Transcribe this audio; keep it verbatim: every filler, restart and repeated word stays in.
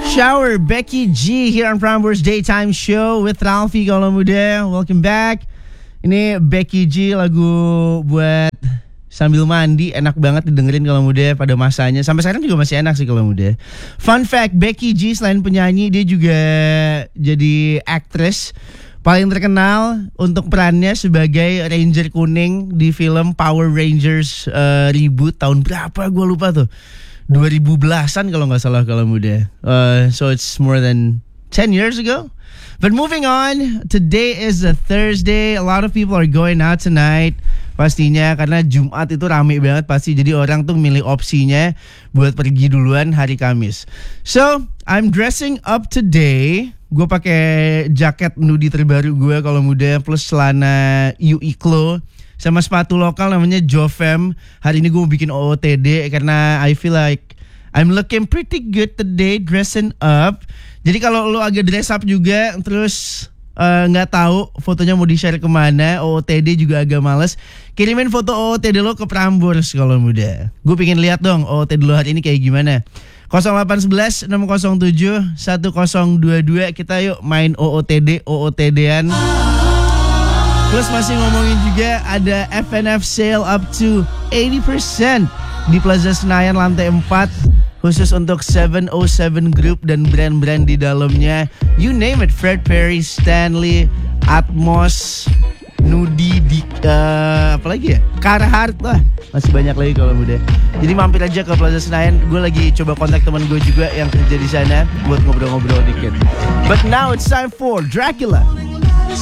Shower, Becky G here on Prambors Daytime Show with Ralphie kalau muda. Welcome back. Ini Becky G, lagu buat sambil mandi, enak banget didengerin kalau muda pada masanya. Sampai sekarang juga masih enak sih kalau muda. Fun fact, Becky G selain penyanyi, dia juga jadi aktris. Paling terkenal untuk perannya sebagai Ranger kuning di film Power Rangers uh, reboot tahun berapa gue lupa tuh, dua ribu belasan kalau nggak salah kalau muda. Uh, so it's more than ten years ago. But moving on, today is a Thursday. A lot of people are going out tonight. Pastinya karena Jumat itu rame banget pasti. Jadi orang tuh milih opsinya buat pergi duluan hari Kamis. So I'm dressing up today. Gue pakai jaket nudi terbaru gue kalau muda, plus celana Uniqlo sama sepatu lokal namanya Jovem. Hari ini gue mau bikin O O T D karena I feel like I'm looking pretty good today dressing up. Jadi kalau lo agak dress up juga terus nggak uh, tahu fotonya mau di-share kemana, O O T D juga agak males, kirimin foto O O T D lo ke Prambors kalau muda. Gue pengen lihat dong O O T D lo hari ini kayak gimana. nol delapan satu satu enam nol tujuh satu nol dua dua. Kita yuk main O O T D, O O T D-an. Plus masih ngomongin juga ada F N F sale up to eighty percent di Plaza Senayan lantai empat, khusus untuk tujuh nol tujuh Group dan brand-brand di dalamnya. You name it, Fred Perry, Stanley, Atmos, Nudi, di, uh, apa lagi ya? Carhartt lah. Masih banyak lagi kalau muda. Jadi mampir aja ke Plaza Senayan. Gue lagi coba kontak teman gue juga yang kerja di sana buat ngobrol-ngobrol dikit. But now it's time for Dracula.